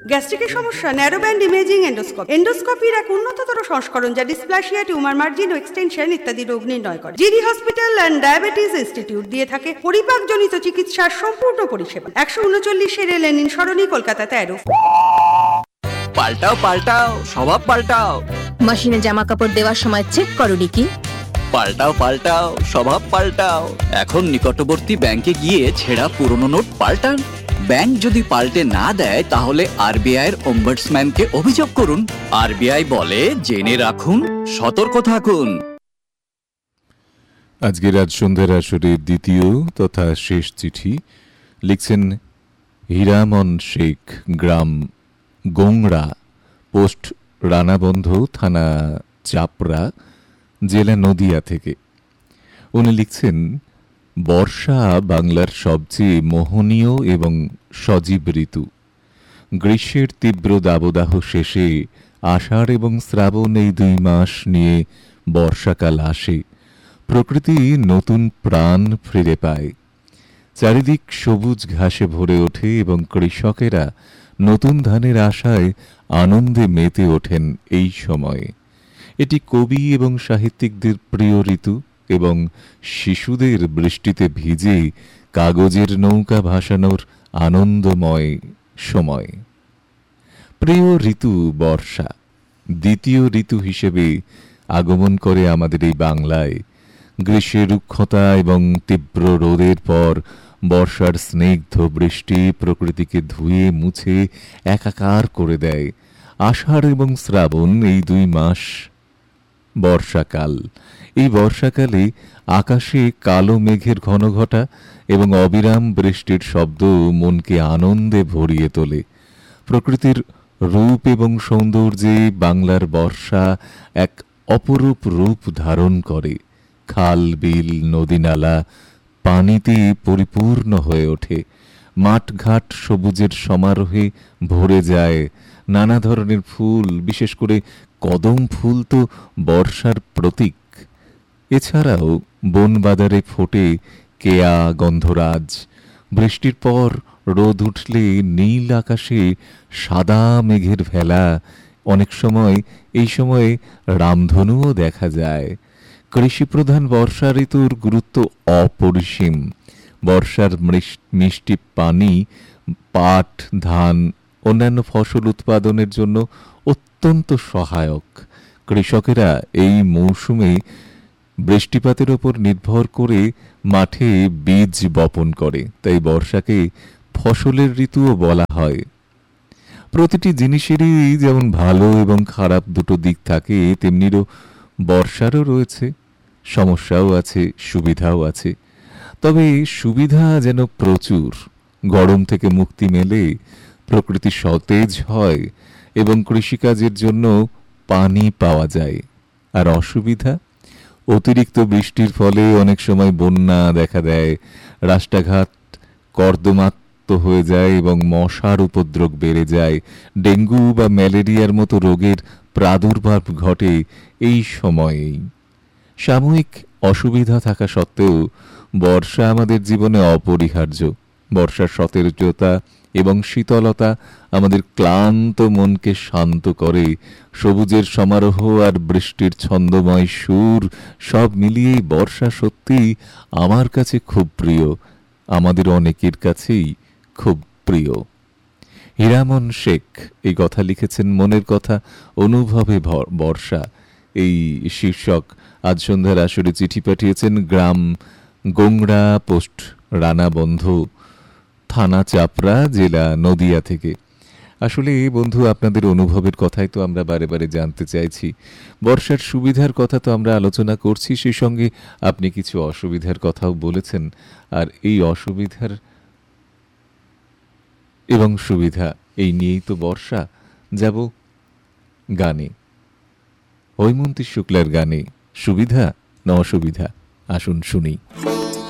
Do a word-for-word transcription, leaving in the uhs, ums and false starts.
গ্যাস্ট্রিকের সমস্যা, narrow band imaging endoscopy. এন্ডোস্কোপির এক উন্নততর সংস্করণ যা ডিসপ্লাসিয়া, টিউমার মার্জিন ও এক্সটেনশন ইত্যাদি রোগ নির্ণয় করে। GD hospital and diabetes institute দিয়ে থাকে পরিপাকজনিত চিকিৎসার সম্পূর্ণ পরিষেবা। একশো উনচল্লিশে লেনিন সরণি, কলকাতা তেরো। পাল্টাও পাল্টাও স্বভাব পাল্টাও। মেশিনে জামা কাপড় দেওয়ার সময় চেক করোনি কি? পাল্টাও পাল্টাও স্বভাব পাল্টাও। এখন নিকটবর্তী ব্যাংকে গিয়ে ছেঁড়া পুরনো নোট পাল্টান। ব্যাংক যদি পাল্টে না দেয় তাহলে আরবিআই এর ওম্বাডসম্যানকে অভিযোগ করুন। আরবিআই বলে, জেনে রাখুন, সতর্ক থাকুন। আজকে রাত সন্ধ্যার আসরের দ্বিতীয় তথা শেষ চিঠি লিখছেন হীরামন শেখ, গ্রাম গোংড়া, পোস্ট রানাবন্ধ, থানা চাপড়া, জেলা নদিয়া থেকে। উনি লিখছেন, বর্ষা বাংলার সবচেয়ে মোহনীয় এবং সজীব ঋতু। গ্রীষ্মের তীব্র দাবদাহ শেষে আষাঢ় এবং শ্রাবণ এই দুই মাস নিয়ে বর্ষাকাল আসে। প্রকৃতি নতুন প্রাণ ফিরে পায়, চারিদিক সবুজ ঘাসে ভরে ওঠে এবং কৃষকেরা নতুন ধানের আশায় আনন্দে মেতে ওঠেন এই সময়ে। এটি কবি এবং সাহিত্যিকদের প্রিয় ঋতু এবং শিশুদের বৃষ্টিতে ভিজে কাগজের নৌকা ভাসানোর আনন্দময় সময়। প্রিয় ঋতু বর্ষা দ্বিতীয় ঋতু হিসেবে আগমন করে আমাদের এই বাংলায়। গ্রীষ্মের রুক্ষতা এবং তীব্র রোদের পর বর্ষার স্নিগ্ধ বৃষ্টি প্রকৃতিকে ধুয়ে মুছে একাকার করে দেয়। আষাঢ় এবং শ্রাবণ এই দুই মাস বর্ষাকাল। এই বর্ষাকালে আকাশে কালো মেঘের ঘনঘটা এবং অবিরাম বৃষ্টির শব্দ মনকে আনন্দে ভরিয়ে তোলে। প্রকৃতির রূপ এবং সৌন্দর্যে বাংলার বর্ষা এক অপরূপ রূপ ধারণ করে। খাল, বিল, নদীনালা পানিতে পরিপূর্ণ হয়ে ওঠে। মাঠঘাট সবুজের সমারোহে ভরে যায়। নানা ধরনের ফুল, বিশেষ করে কদম ফুল তো বর্ষার প্রতীক। এছাড়াও বনবাজারে ফোটে কেয়া, গন্ধরাজ। বৃষ্টির পর রোদ উঠলে নীল আকাশে সাদা মেঘের ভেলা। অনেক সময় এই সময়ে রামধনুও দেখা যায়। কৃষিপ্রধান বর্ষা ঋতুর গুরুত্ব অপরিসীম। বর্ষার মিষ্টি পানি পাট, ধান, অন্যান্য ফসল উৎপাদনের জন্য অত্যন্ত সহায়ক। কৃষকেরা এই মৌসুমে বৃষ্টিপাতের ওপর নির্ভর করে মাঠে বীজ বপন করে, তাই বর্ষাকে ফসলের ঋতুও বলা হয়। প্রতিটি জিনিসেরই যেমন ভালো এবং খারাপ দুটো দিক থাকে, তেমনিরও বর্ষারও রয়েছে সমস্যাও আছে, সুবিধাও আছে। তবে সুবিধা যেন প্রচুর। গরম থেকে মুক্তি মেলে, প্রকৃতি সতেজ হয় এবং কৃষিকাজের জন্য পানি পাওয়া যায়। আর অসুবিধা, অতিরিক্ত বৃষ্টির ফলে অনেক সময় বন্যা দেখা দেয়, রাস্তাঘাট কর্দমাক্ত হয়ে যায় এবং মশার উপদ্রব বেড়ে যায়। ডেঙ্গু বা ম্যালেরিয়ার মতো রোগের প্রাদুর্ভাব ঘটে এই সময়েই। সাময়িক অসুবিধা থাকা সত্ত্বেও বর্ষা আমাদের জীবনে অপরিহার্য। বর্ষার সতেজতা এবং শীতলতা আমাদের ক্লান্ত মনকে শান্ত করে। সবুজের সমারোহ আর বৃষ্টির ছন্দময় সুর সব মিলিয়েই বর্ষা সত্যিই আমার কাছে খুব প্রিয়, আমাদের অনেকের কাছেই খুব প্রিয়। হীরামন শেখ এই কথা লিখেছেন, মনের কথা অনুভবে বর্ষা এই শীর্ষক আজ সন্ধ্যার আসরে চিঠি পাঠিয়েছেন গ্রাম গোংড়া, পোস্ট রানাবন্ধ, থানা চাপড়া, জেলা নদিয়া থেকে। আসলে বন্ধু, আপনাদের অনুভবের কথাই তো আমরা বারে বারে জানতে চাইছি। বর্ষার সুবিধার কথা তো আমরা আলোচনা করছি, সেই সঙ্গে আপনি কিছু অসুবিধার কথাও বলেছেন। আর এই অসুবিধার এবং সুবিধা এই নিয়েই তো বর্ষা। যাব গানে, হৈমন্তী শুক্লার গানে। সুবিধা না অসুবিধা, আসুন শুনি।